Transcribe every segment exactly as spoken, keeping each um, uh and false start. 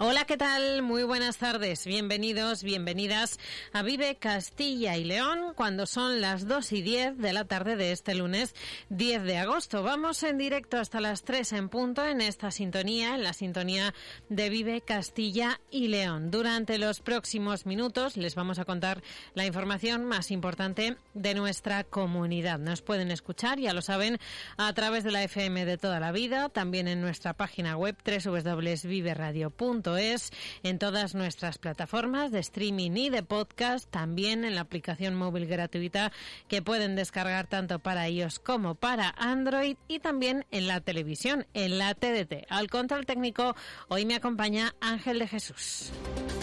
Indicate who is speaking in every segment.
Speaker 1: Hola, ¿qué tal? Muy buenas tardes. Bienvenidos, bienvenidas a Vive Castilla y León, cuando son las dos y diez de la tarde de este lunes diez de agosto. Vamos en directo hasta las tres en punto en esta sintonía, en la sintonía de Vive Castilla y León. Durante los próximos minutos les vamos a contar la información más importante de nuestra comunidad. Nos pueden escuchar, ya lo saben, a través de la F M de toda la vida, también en nuestra página web doble u doble u doble u punto vive radio punto es, en todas nuestras plataformas de streaming y de podcast, también en la aplicación móvil gratuita que pueden descargar tanto para iOS como para Android, y también en la televisión, en la T D T. Al control técnico hoy me acompaña Ángel de Jesús.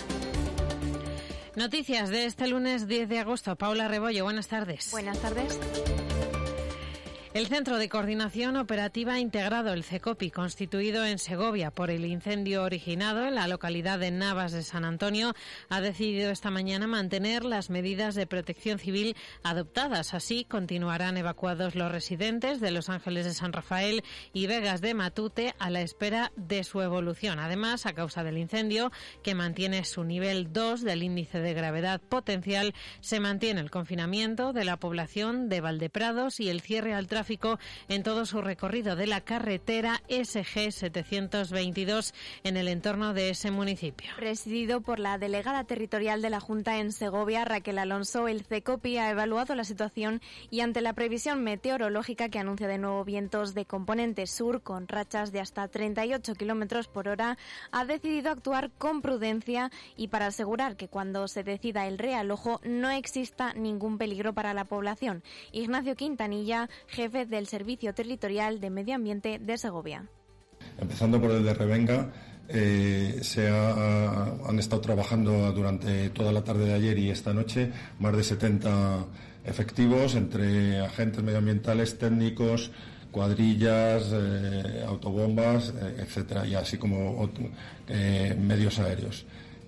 Speaker 1: Noticias de este lunes diez de agosto. Paula Rebollo, buenas tardes.
Speaker 2: Buenas tardes.
Speaker 1: El Centro de Coordinación Operativa Integrado, el CECOPI, constituido en Segovia por el incendio originado en la localidad de Navas de San Antonio, ha decidido esta mañana mantener las medidas de protección civil adoptadas. Así, continuarán evacuados los residentes de Los Ángeles de San Rafael y Vegas de Matute a la espera de su evolución. Además, a causa del incendio, que mantiene su nivel dos del índice de gravedad potencial, se mantiene el confinamiento de la población de Valdeprados y el cierre al tráfico en todo su recorrido de la carretera S G setecientos veintidós en el entorno de ese municipio.
Speaker 2: Presidido por la delegada territorial de la Junta en Segovia, Raquel Alonso, el CECOPI ha evaluado la situación y, ante la previsión meteorológica que anuncia de nuevo vientos de componente sur con rachas de hasta treinta y ocho kilómetros por hora, ha decidido actuar con prudencia y para asegurar que cuando se decida el realojo no exista ningún peligro para la población. Ignacio Quintanilla, jefe del Servicio Territorial de Medio Ambiente de Segovia.
Speaker 3: Empezando por el de Revenga, eh, se ha, han estado trabajando durante toda la tarde de ayer y esta noche más de setenta efectivos entre agentes medioambientales, técnicos, cuadrillas, eh, autobombas, eh, etcétera, y así como eh, medios aéreos.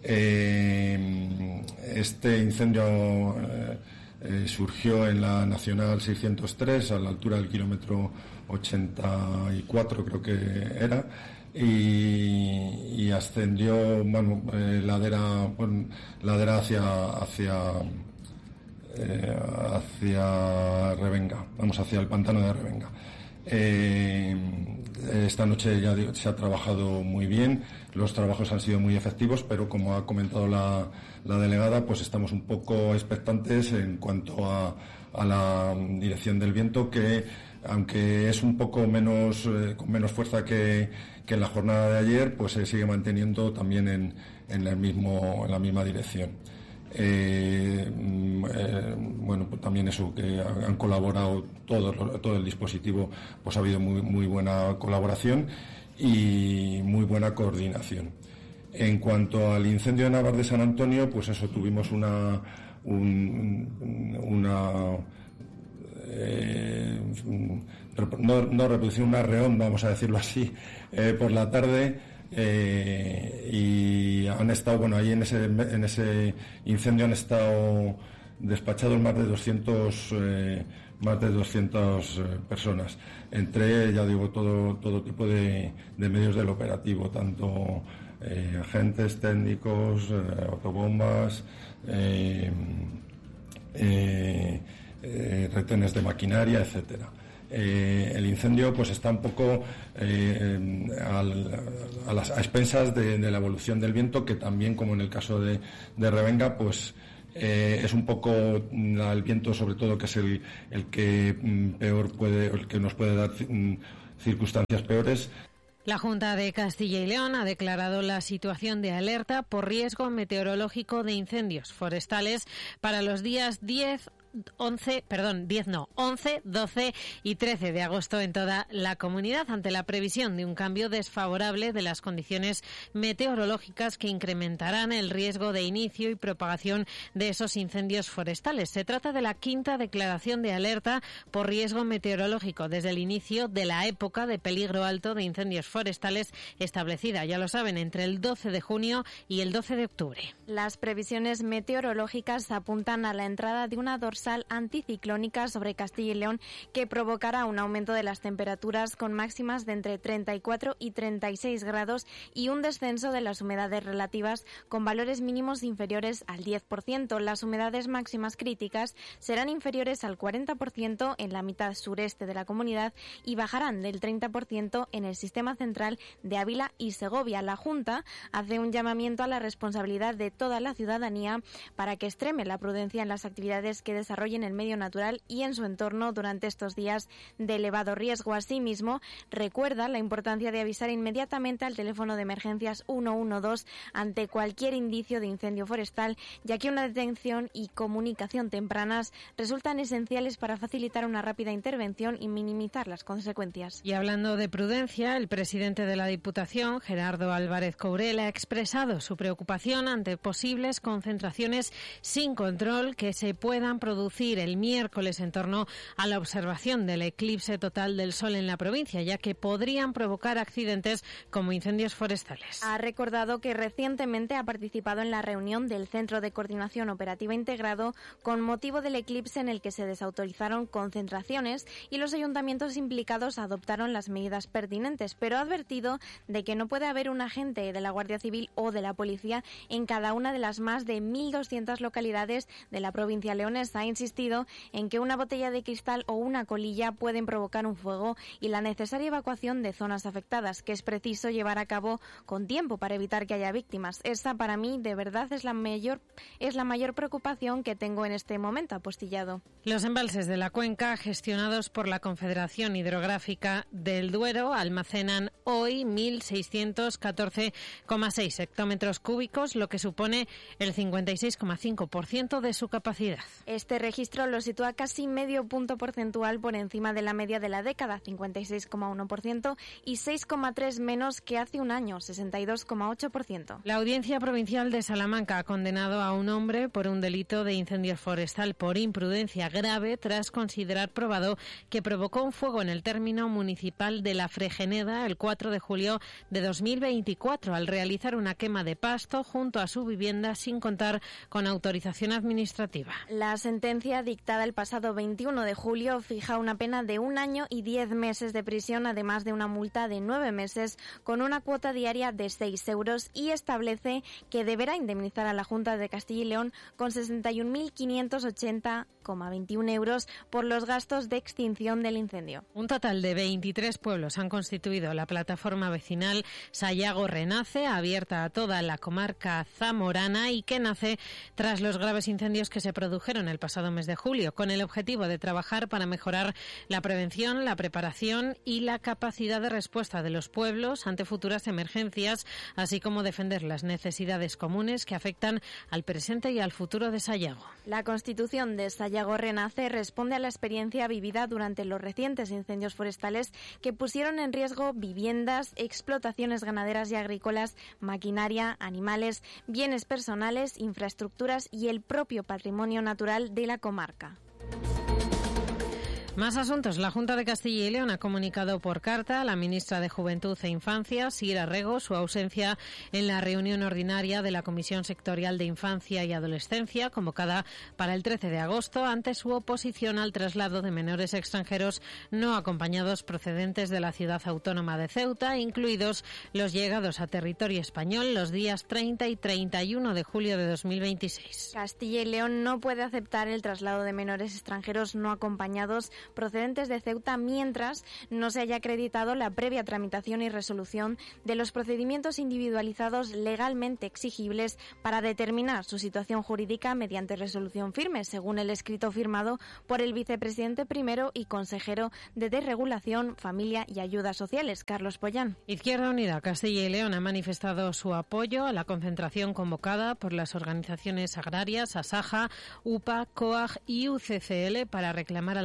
Speaker 3: Eh, este incendio eh, Eh, surgió en la Nacional seiscientos tres, a la altura del kilómetro ochenta y cuatro, creo que era, y, y ascendió, bueno, eh, ladera, bueno, ladera hacia hacia eh, hacia Revenga, vamos, hacia el pantano de Revenga. Eh, esta noche ya se ha trabajado muy bien, los trabajos han sido muy efectivos, pero como ha comentado la, la delegada, pues estamos un poco expectantes en cuanto a, a la dirección del viento, que aunque es un poco menos eh, con menos fuerza que, que en la jornada de ayer, pues se sigue manteniendo también en, en el mismo en la misma dirección. Eh, eh, bueno, pues también eso, que han colaborado todo, todo el dispositivo, pues ha habido muy, muy buena colaboración y muy buena coordinación. En cuanto al incendio de Navas de San Antonio, pues eso, tuvimos una un, una eh, no, no reproducción, una reón, vamos a decirlo así, eh, por la tarde. Eh, y han estado, bueno, ahí en ese en ese incendio han estado despachados más de doscientos eh, más de doscientas eh, personas, entre, ya digo, todo todo tipo de, de medios del operativo, tanto eh, agentes técnicos, eh, autobombas, eh, eh, eh, retenes de maquinaria, etcétera. Eh, el incendio pues está un poco eh, al, a las a expensas de, de la evolución del viento, que también, como en el caso de, de Revenga, pues eh, es un poco el viento, sobre todo, que es el, el que mm, peor puede, el que nos puede dar mm, circunstancias peores.
Speaker 1: La Junta de Castilla y León ha declarado la situación de alerta por riesgo meteorológico de incendios forestales para los días diez, once, perdón, diez no, once, doce y trece de agosto en toda la comunidad, ante la previsión de un cambio desfavorable de las condiciones meteorológicas que incrementarán el riesgo de inicio y propagación de esos incendios forestales. Se trata de la quinta declaración de alerta por riesgo meteorológico desde el inicio de la época de peligro alto de incendios forestales establecida, ya lo saben, entre el doce de junio y el doce de octubre.
Speaker 2: Las previsiones meteorológicas apuntan a la entrada de una dorsal dorsal anticiclónica sobre Castilla y León que provocará un aumento de las temperaturas con máximas de entre treinta y cuatro y treinta y seis grados y un descenso de las humedades relativas con valores mínimos inferiores al diez por ciento. Las humedades máximas críticas serán inferiores al cuarenta por ciento en la mitad sureste de la comunidad y bajarán del treinta por ciento en el sistema central de Ávila y Segovia. La Junta hace un llamamiento a la responsabilidad de toda la ciudadanía para que extreme la prudencia en las actividades que desarrollen el medio natural y en su entorno durante estos días de elevado riesgo. Asimismo, recuerda la importancia de avisar inmediatamente al teléfono de emergencias ciento doce ante cualquier indicio de incendio forestal, ya que una detención y comunicación tempranas resultan esenciales para facilitar una rápida intervención y minimizar las consecuencias.
Speaker 1: Y hablando de prudencia, el presidente de la Diputación, Gerardo Álvarez Courel, ha expresado su preocupación ante posibles concentraciones sin control que se puedan producir el miércoles en torno a la observación del eclipse total del Sol en la provincia, ya que podrían provocar accidentes como incendios forestales.
Speaker 2: Ha recordado que recientemente ha participado en la reunión del Centro de Coordinación Operativa Integrado con motivo del eclipse en el que se desautorizaron concentraciones y los ayuntamientos implicados adoptaron las medidas pertinentes, pero ha advertido de que no puede haber un agente de la Guardia Civil o de la Policía en cada una de las más de mil doscientas localidades de la provincia leonesa. Ha insistido en que una botella de cristal o una colilla pueden provocar un fuego y la necesaria evacuación de zonas afectadas, que es preciso llevar a cabo con tiempo para evitar que haya víctimas. Esa, para mí, de verdad es la mayor, es la mayor preocupación que tengo en este momento, apostillado.
Speaker 1: Los embalses de la cuenca, gestionados por la Confederación Hidrográfica del Duero, almacenan hoy mil seiscientos catorce coma seis hectómetros cúbicos, lo que supone el cincuenta y seis coma cinco por ciento de su capacidad.
Speaker 2: Este registro lo sitúa casi medio punto porcentual por encima de la media de la década, cincuenta y seis coma uno por ciento, y seis coma tres menos que hace un año, sesenta y dos coma ocho por ciento.
Speaker 1: La Audiencia Provincial de Salamanca ha condenado a un hombre por un delito de incendio forestal por imprudencia grave tras considerar probado que provocó un fuego en el término municipal de La Fregeneda el cuatro de julio de dos mil veinticuatro al realizar una quema de pasto junto a su vivienda sin contar con autorización administrativa.
Speaker 2: La sentencia dictada el pasado veintiuno de julio fija una pena de un año y diez meses de prisión, además de una multa de nueve meses con una cuota diaria de seis euros y establece que deberá indemnizar a la Junta de Castilla y León con sesenta y un mil quinientos ochenta coma veintiuno euros por los gastos de extinción del incendio.
Speaker 1: Un total de veintitrés pueblos han constituido la plataforma vecinal Sayago Renace, abierta a toda la comarca zamorana y que nace tras los graves incendios que se produjeron el pasado mes de julio, con el objetivo de trabajar para mejorar la prevención, la preparación y la capacidad de respuesta de los pueblos ante futuras emergencias, así como defender las necesidades comunes que afectan al presente y al futuro de Sayago.
Speaker 2: La constitución de Sayago Renace responde a la experiencia vivida durante los recientes incendios forestales que pusieron en riesgo viviendas, explotaciones ganaderas y agrícolas, maquinaria, animales, bienes personales, infraestructuras y el propio patrimonio natural de la comarca.
Speaker 1: Más asuntos. La Junta de Castilla y León ha comunicado por carta a la ministra de Juventud e Infancia, Sira Rego, su ausencia en la reunión ordinaria de la Comisión Sectorial de Infancia y Adolescencia, convocada para el trece de agosto, ante su oposición al traslado de menores extranjeros no acompañados procedentes de la ciudad autónoma de Ceuta, incluidos los llegados a territorio español los días treinta y treinta y uno de julio de dos mil veintiséis.
Speaker 2: Castilla y León no puede aceptar el traslado de menores extranjeros no acompañados procedentes de Ceuta mientras no se haya acreditado la previa tramitación y resolución de los procedimientos individualizados legalmente exigibles para determinar su situación jurídica mediante resolución firme, según el escrito firmado por el vicepresidente primero y consejero de Desregulación, Familia y Ayudas Sociales, Carlos Pollán.
Speaker 1: Izquierda Unida Castilla y León ha manifestado su apoyo a la concentración convocada por las organizaciones agrarias Asaja, U P A, C O A G y U C C L para reclamar a la Junta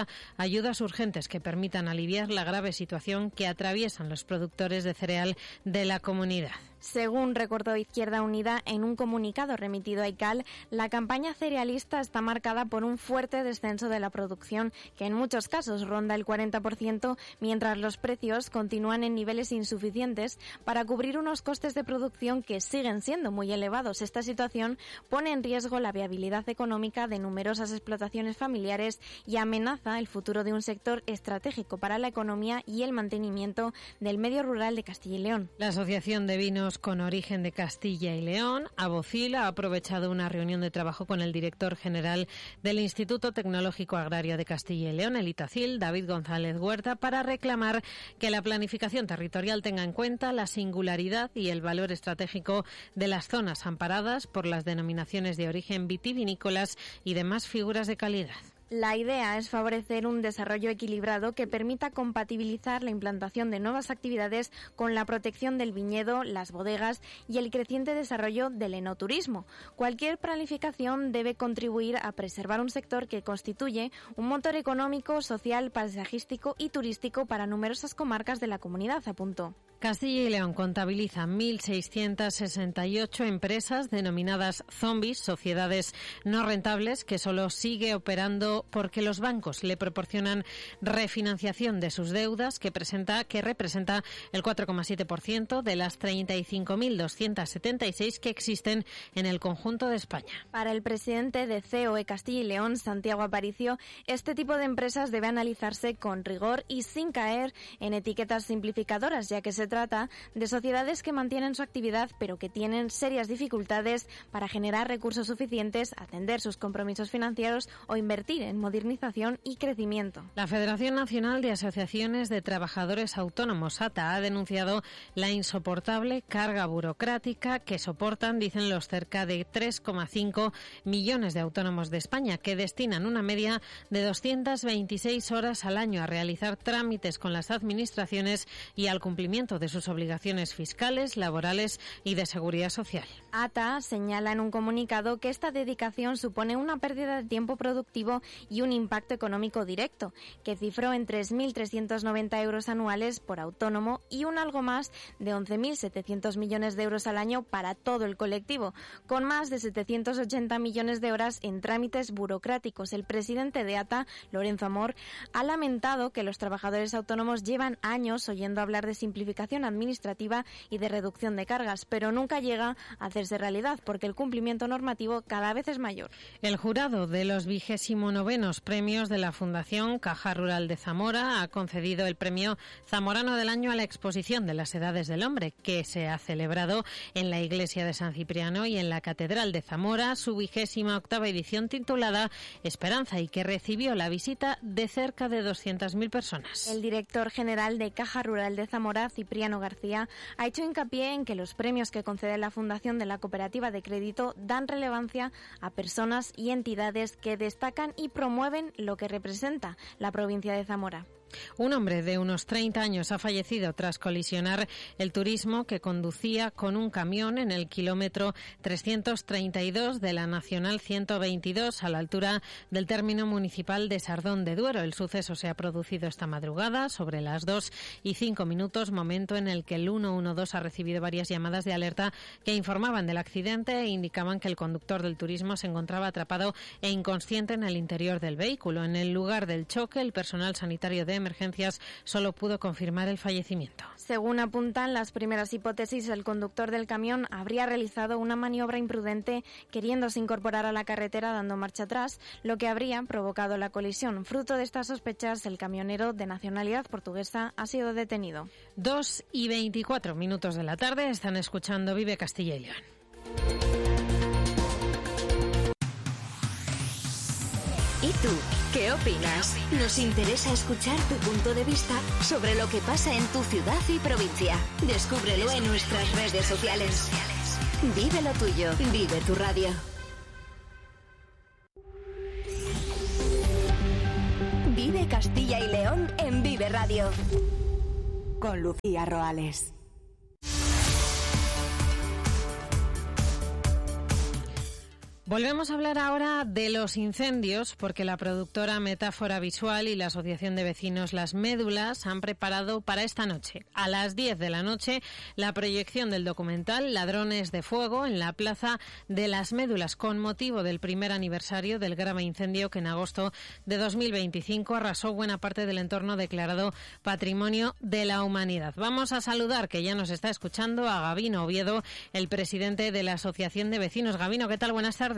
Speaker 1: necesita ayudas urgentes que permitan aliviar la grave situación que atraviesan los productores de cereal de la comunidad.
Speaker 2: Según recordó Izquierda Unida en un comunicado remitido a I C A L, la campaña cerealista está marcada por un fuerte descenso de la producción, que en muchos casos ronda el cuarenta por ciento, mientras los precios continúan en niveles insuficientes para cubrir unos costes de producción que siguen siendo muy elevados. Esta situación pone en riesgo la viabilidad económica de numerosas explotaciones familiares y amenaza el futuro de un sector estratégico para la economía y el mantenimiento del medio rural de Castilla y León.
Speaker 1: La Asociación de Vinos con Origen de Castilla y León, AVOCIL, ha aprovechado una reunión de trabajo con el director general del Instituto Tecnológico Agrario de Castilla y León, el ITACIL, David González Huerta, para reclamar que la planificación territorial tenga en cuenta la singularidad y el valor estratégico de las zonas amparadas por las denominaciones de origen vitivinícolas y demás figuras de calidad.
Speaker 2: La idea es favorecer un desarrollo equilibrado que permita compatibilizar la implantación de nuevas actividades con la protección del viñedo, las bodegas y el creciente desarrollo del enoturismo. Cualquier planificación debe contribuir a preservar un sector que constituye un motor económico, social, paisajístico y turístico para numerosas comarcas de la comunidad, apuntó.
Speaker 1: Castilla y León contabiliza mil seiscientas sesenta y ocho empresas denominadas zombies, sociedades no rentables, que solo sigue operando porque los bancos le proporcionan refinanciación de sus deudas, que presenta que representa el cuatro coma siete por ciento de las treinta y cinco mil doscientas setenta y seis que existen en el conjunto de España.
Speaker 2: Para el presidente de C O E Castilla y León, Santiago Aparicio, este tipo de empresas debe analizarse con rigor y sin caer en etiquetas simplificadoras, ya que se trata de sociedades que mantienen su actividad pero que tienen serias dificultades para generar recursos suficientes, atender sus compromisos financieros o invertir en modernización y crecimiento.
Speaker 1: La Federación Nacional de Asociaciones de Trabajadores Autónomos, A T A, ha denunciado la insoportable carga burocrática que soportan, dicen, los cerca de tres coma cinco millones de autónomos de España, que destinan una media de doscientas veintiséis horas al año a realizar trámites con las administraciones y al cumplimiento de sus obligaciones fiscales, laborales y de seguridad social.
Speaker 2: A T A señala en un comunicado que esta dedicación supone una pérdida de tiempo productivo y un impacto económico directo, que cifró en tres mil trescientos noventa euros anuales por autónomo y un algo más de once mil setecientos millones de euros al año para todo el colectivo, con más de setecientos ochenta millones de horas en trámites burocráticos. El presidente de A T A, Lorenzo Amor, ha lamentado que los trabajadores autónomos llevan años oyendo hablar de simplificación administrativa y de reducción de cargas, pero nunca llega a hacerse realidad porque el cumplimiento normativo cada vez es mayor.
Speaker 1: El jurado de los vigésimo novenos premios de la Fundación Caja Rural de Zamora ha concedido el premio Zamorano del Año a la exposición de las Edades del Hombre, que se ha celebrado en la Iglesia de San Cipriano y en la Catedral de Zamora, su vigésima octava edición titulada Esperanza, y que recibió la visita de cerca de doscientas mil personas.
Speaker 2: El director general de Caja Rural de Zamora, Cipriano García, ha hecho hincapié en que los premios que concede la Fundación de la Cooperativa de Crédito dan relevancia a personas y entidades que destacan y promueven lo que representa la provincia de Zamora.
Speaker 1: Un hombre de unos treinta años ha fallecido tras colisionar el turismo que conducía con un camión en el kilómetro trescientos treinta y dos de la Nacional ciento veintidós a la altura del término municipal de Sardón de Duero. El suceso se ha producido esta madrugada sobre las dos y cinco minutos, momento en el que el ciento doce ha recibido varias llamadas de alerta que informaban del accidente e indicaban que el conductor del turismo se encontraba atrapado e inconsciente en el interior del vehículo. En el lugar del choque, el personal sanitario de emergencias solo pudo confirmar el fallecimiento.
Speaker 2: Según apuntan las primeras hipótesis, el conductor del camión habría realizado una maniobra imprudente queriéndose incorporar a la carretera dando marcha atrás, lo que habría provocado la colisión. Fruto de estas sospechas, el camionero de nacionalidad portuguesa ha sido detenido.
Speaker 1: Dos y veinticuatro minutos de la tarde, están escuchando Vive Castilla y León.
Speaker 4: ¿Y tú? ¿Qué opinas? Nos interesa escuchar tu punto de vista sobre lo que pasa en tu ciudad y provincia. Descúbrelo en nuestras redes sociales. Vive lo tuyo, vive tu radio. Vive Castilla y León en Vive Radio. Con Lucía Roales.
Speaker 1: Volvemos a hablar ahora de los incendios, porque la productora Metáfora Visual y la Asociación de Vecinos Las Médulas han preparado para esta noche, a las diez de la noche, la proyección del documental Ladrones de Fuego en la Plaza de Las Médulas, con motivo del primer aniversario del grave incendio que en agosto de dos mil veinticinco arrasó buena parte del entorno declarado Patrimonio de la Humanidad. Vamos a saludar, que ya nos está escuchando, a Gabino Oviedo, el presidente de la Asociación de Vecinos. Gabino, ¿qué tal? Buenas tardes.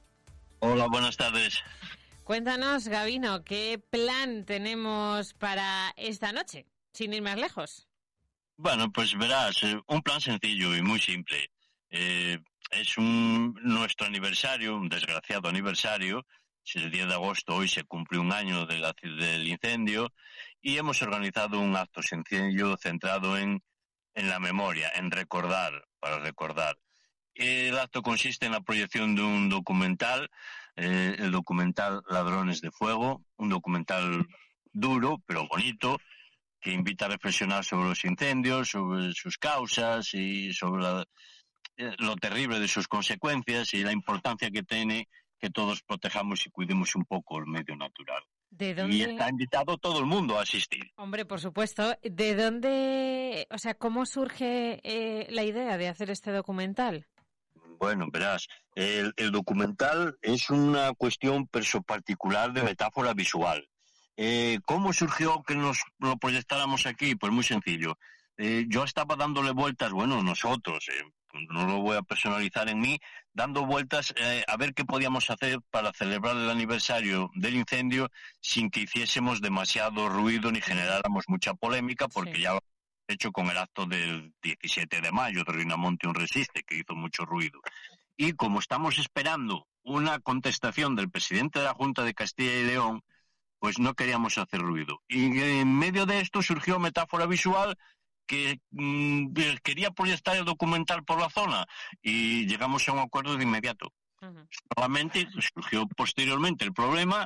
Speaker 5: Hola, buenas tardes.
Speaker 1: Cuéntanos, Gabino, ¿qué plan tenemos para esta noche, sin ir más lejos?
Speaker 5: Bueno, pues verás, un plan sencillo y muy simple. Eh, es un nuestro aniversario, un desgraciado aniversario. Es el diez de agosto, hoy se cumple un año de la, del incendio, y hemos organizado un acto sencillo centrado en, en la memoria, en recordar, para recordar. El acto consiste en la proyección de un documental, eh, el documental Ladrones de Fuego, un documental duro pero bonito, que invita a reflexionar sobre los incendios, sobre sus causas y sobre la, eh, lo terrible de sus consecuencias y la importancia que tiene que todos protejamos y cuidemos un poco el medio natural.
Speaker 1: ¿De dónde?
Speaker 5: Y está invitado todo el mundo a asistir.
Speaker 1: Hombre, por supuesto. ¿De dónde, o sea, cómo surge eh, la idea de hacer este documental?
Speaker 5: Bueno, verás, el, el documental es una cuestión perso particular de Metáfora Visual. Eh, ¿Cómo surgió que nos lo proyectáramos aquí? Pues muy sencillo. Eh, yo estaba dándole vueltas, bueno, nosotros, eh, no lo voy a personalizar en mí, dando vueltas eh, a ver qué podíamos hacer para celebrar el aniversario del incendio sin que hiciésemos demasiado ruido ni generáramos mucha polémica, porque sí. Ya... hecho con el acto del diecisiete de mayo de Rinamonte un resiste, que hizo mucho ruido. Y como estamos esperando una contestación del presidente de la Junta de Castilla y León, pues no queríamos hacer ruido. Y en medio de esto surgió Metáfora Visual, que mmm, quería proyectar el documental por la zona, y llegamos a un acuerdo de inmediato. Uh-huh. Solamente surgió posteriormente el problema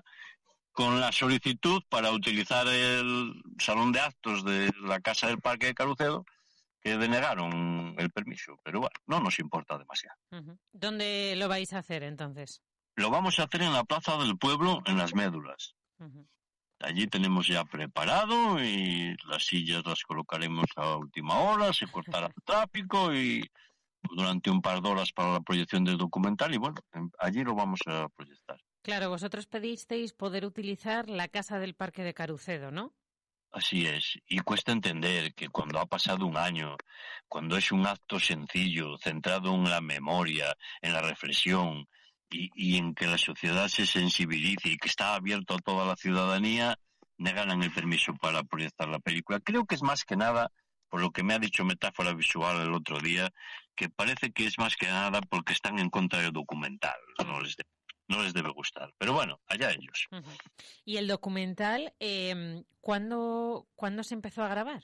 Speaker 5: con la solicitud para utilizar el salón de actos de la Casa del Parque de Carucedo, que denegaron el permiso. Pero bueno, no nos importa demasiado.
Speaker 1: Uh-huh. ¿Dónde lo vais a hacer entonces?
Speaker 5: Lo vamos a hacer en la Plaza del Pueblo, en Las Médulas. Uh-huh. Allí tenemos ya preparado y las sillas las colocaremos a última hora, se cortará el tráfico y durante un par de horas para la proyección del documental, y bueno, allí lo vamos a proyectar.
Speaker 1: Claro, vosotros pedisteis poder utilizar la Casa del Parque de Carucedo, ¿no?
Speaker 5: Así es, y cuesta entender que cuando ha pasado un año, cuando es un acto sencillo, centrado en la memoria, en la reflexión, y, y en que la sociedad se sensibilice y que está abierto a toda la ciudadanía, negaran el permiso para proyectar la película. Creo que es más que nada, por lo que me ha dicho Metáfora Visual el otro día, que parece que es más que nada porque están en contra del documental, no les de... no les debe gustar. Pero bueno, allá ellos.
Speaker 1: Uh-huh. ¿Y el documental, eh, ¿cuándo, ¿cuándo se empezó a grabar?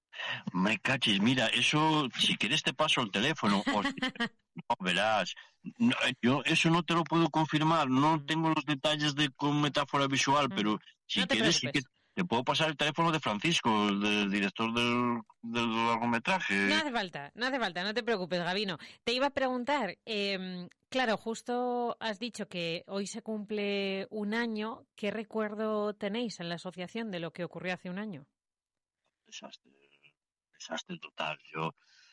Speaker 5: Me cachis, mira, eso, si quieres te paso el teléfono. O si, no, verás, no, yo eso no te lo puedo confirmar, no tengo los detalles de con Metáfora Visual, uh-huh. Pero si
Speaker 1: no
Speaker 5: quieres sí que te puedo pasar el teléfono de Francisco, el del director del, del largometraje.
Speaker 1: No hace falta, no hace falta, no te preocupes, Gabino. Te iba a preguntar, eh, claro, justo has dicho que hoy se cumple un año. ¿Qué recuerdo tenéis en la asociación de lo que ocurrió hace un año?
Speaker 5: Desastre, desastre total. Yo,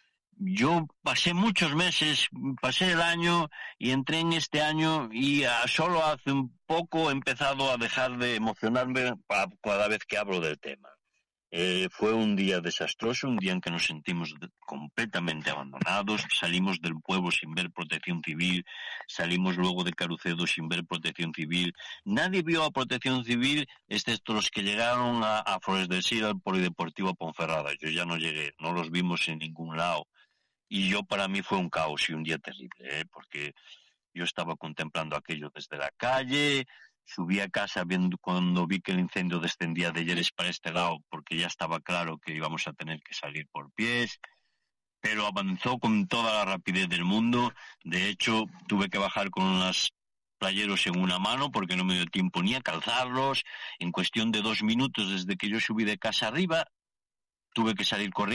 Speaker 5: yo pasé muchos meses, pasé el año y entré en este año y a, solo hace un poco he empezado a dejar de emocionarme cada vez que hablo del tema. Eh, fue un día desastroso, un día en que nos sentimos de, completamente abandonados, salimos del pueblo sin ver protección civil, salimos luego de Carucedo sin ver protección civil, nadie vio a protección civil excepto los que llegaron a, a Flores del Sil, al Polideportivo Ponferrada. Yo ya no llegué, no los vimos en ningún lado, y yo para mí fue un caos y un día terrible, ¿eh? Porque yo estaba contemplando aquello desde la calle. Subí a casa viendo cuando vi que el incendio descendía de Lleres para este lado, porque ya estaba claro que íbamos a tener que salir por pies, pero avanzó con toda la rapidez del mundo. De hecho, tuve que bajar con los playeros en una mano porque no me dio tiempo ni a calzarlos. En cuestión de dos minutos desde que yo subí de casa arriba, tuve que salir corriendo.